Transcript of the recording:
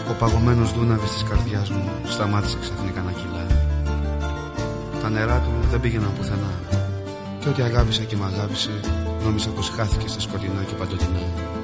Ο παγωμένος δούναβης της καρδιάς μου σταμάτησε ξαφνικά να κυλάει. Τα νερά του δεν πήγαιναν πουθενά. Και ό,τι αγάπησα και μ' αγάπησε νόμιζα πως χάθηκε στα σκοτεινά και παντοτινά.